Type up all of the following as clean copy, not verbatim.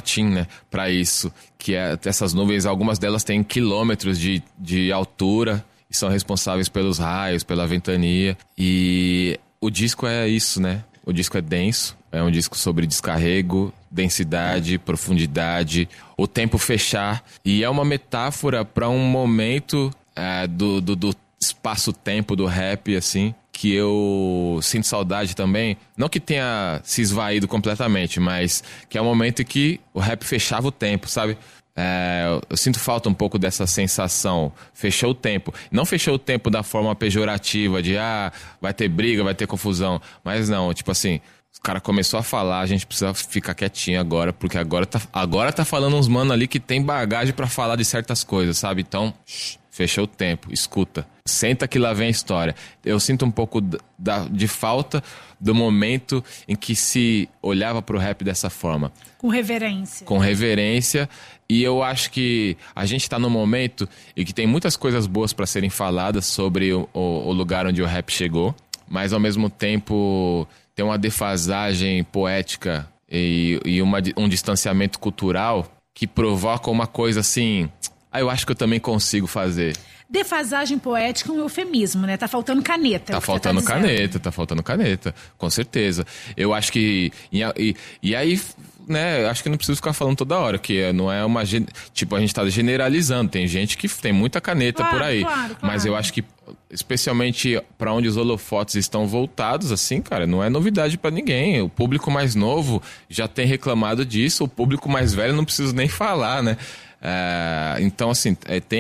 latim, né, pra isso. Que essas nuvens, algumas delas têm quilômetros de altura e são responsáveis pelos raios, pela ventania. E o disco é isso, né? O disco é denso, é um disco sobre descarrego, densidade, profundidade, o tempo fechar. E é uma metáfora para um momento do espaço-tempo do rap, assim, que eu sinto saudade também. Não que tenha se esvaído completamente, mas que é um momento em que o rap fechava o tempo, sabe? Eu sinto falta um pouco dessa sensação. Fechou o tempo. Não fechou o tempo da forma pejorativa de vai ter briga, vai ter confusão. Mas não, tipo assim, o cara começou a falar, a gente precisa ficar quietinho agora, porque agora tá falando uns mano ali que tem bagagem pra falar de certas coisas, sabe? Então, fechou o tempo, escuta. Senta que lá vem a história. Eu sinto um pouco de falta do momento em que se olhava pro rap dessa forma. Com reverência. Com reverência. E eu acho que a gente tá num momento em que tem muitas coisas boas pra serem faladas sobre o lugar onde o rap chegou, mas ao mesmo tempo tem uma defasagem poética e um distanciamento cultural que provoca uma coisa assim... eu acho que eu também consigo fazer. Defasagem poética é um eufemismo, né? Tá faltando caneta. Tá faltando caneta, com certeza. Eu acho que... E aí, né, acho que não preciso ficar falando toda hora, que não é uma... Tipo, a gente tá generalizando. Tem gente que tem muita caneta por aí. Claro. Mas eu acho que, especialmente pra onde os holofotes estão voltados, assim, cara, não é novidade pra ninguém. O público mais novo já tem reclamado disso. O público mais velho não preciso nem falar, né? Então, assim, tem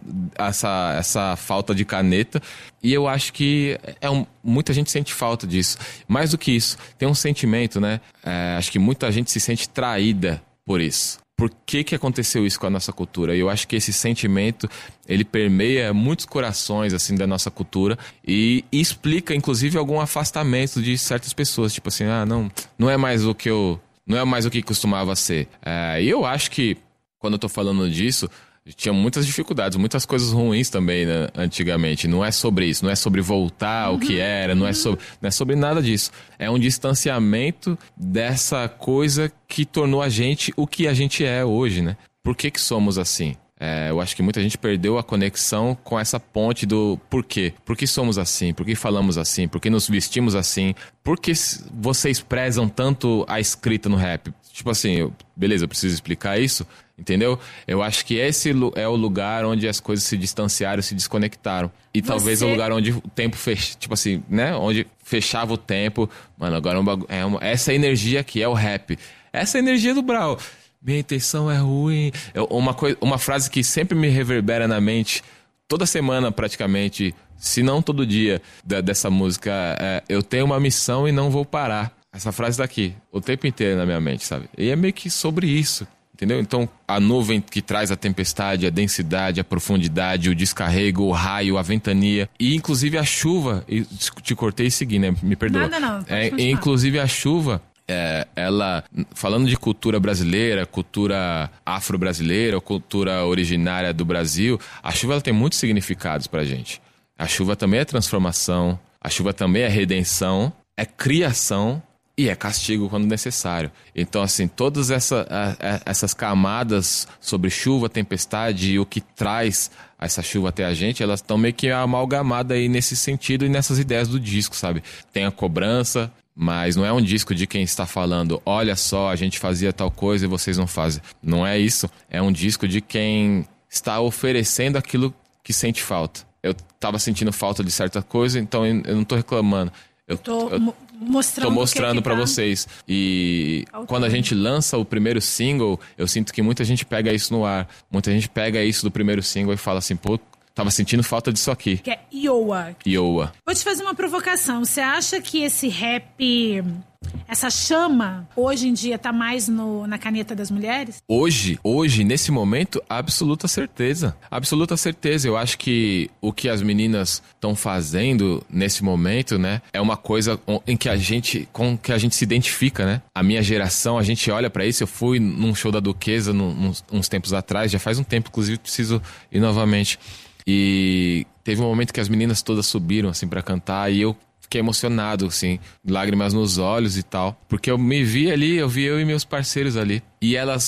essa falta de caneta e eu acho que muita gente sente falta disso. Mais do que isso, tem um sentimento, né? Acho que muita gente se sente traída por isso. Por que aconteceu isso com a nossa cultura? E eu acho que esse sentimento, ele permeia muitos corações, assim, da nossa cultura e explica, inclusive, algum afastamento de certas pessoas. Tipo assim, não é mais o que costumava ser. E eu acho que quando eu tô falando disso, tinha muitas dificuldades, muitas coisas ruins também, né, antigamente. Não é sobre isso, não é sobre voltar ao que era, não é sobre nada disso. É um distanciamento dessa coisa que tornou a gente o que a gente é hoje, né? Por que somos assim? Eu acho que muita gente perdeu a conexão com essa ponte do porquê. Por que somos assim? Por que falamos assim? Por que nos vestimos assim? Por que vocês prezam tanto a escrita no rap? Tipo assim, beleza, eu preciso explicar isso, entendeu? Eu acho que esse é o lugar onde as coisas se distanciaram, se desconectaram. E talvez é o lugar onde o tempo tipo assim, né? Onde fechava o tempo. Mano, agora essa energia aqui é o rap. Essa é a energia do Brau. Minha intenção é ruim. Uma frase que sempre me reverbera na mente, toda semana praticamente, se não todo dia, dessa música, eu tenho uma missão e não vou parar. Essa frase tá aqui, o tempo inteiro na minha mente, sabe? E é meio que sobre isso, entendeu? Então, a nuvem que traz a tempestade, a densidade, a profundidade, o descarrego, o raio, a ventania e inclusive a chuva. Te cortei e segui, né? Me perdoa. Nada não. Inclusive a chuva... ela, falando de cultura brasileira, cultura afro-brasileira, cultura originária do Brasil, a chuva ela tem muitos significados pra gente. A chuva também é transformação, a chuva também é redenção, é criação e é castigo quando necessário. Então, assim, todas essas camadas sobre chuva, tempestade e o que traz essa chuva até a gente, elas estão meio que amalgamadas aí nesse sentido e nessas ideias do disco, sabe? Tem a cobrança, mas não é um disco de quem está falando, olha só, a gente fazia tal coisa e vocês não fazem. Não é isso. É um disco de quem está oferecendo aquilo que sente falta. Eu estava sentindo falta de certa coisa, então eu não estou reclamando. Eu tô mostrando pra vocês. E quando a gente lança o primeiro single, eu sinto que muita gente pega isso no ar. Muita gente pega isso do primeiro single e fala assim, pô, tava sentindo falta disso aqui. Que é Iowa. Iowa. Vou te fazer uma provocação. Você acha que esse rap, essa chama, hoje em dia tá mais na caneta das mulheres? Hoje, nesse momento, absoluta certeza. Absoluta certeza. Eu acho que o que as meninas estão fazendo nesse momento, né, é uma coisa com que a gente se identifica, né? A minha geração, a gente olha pra isso. Eu fui num show da Duquesa uns tempos atrás, já faz um tempo, inclusive preciso ir novamente. E teve um momento que as meninas todas subiram, assim, pra cantar, e eu fiquei emocionado, assim, lágrimas nos olhos e tal. Porque eu me vi ali, eu vi eu e meus parceiros ali. E elas